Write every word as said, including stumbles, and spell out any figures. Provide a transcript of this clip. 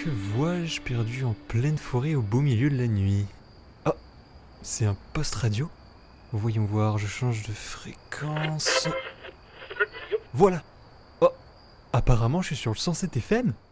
Que vois-je perdu en pleine forêt au beau milieu de la nuit? Ah, c'est un poste radio? Voyons voir, je change de fréquence. Voilà. Oh, apparemment je suis sur le cent sept F M.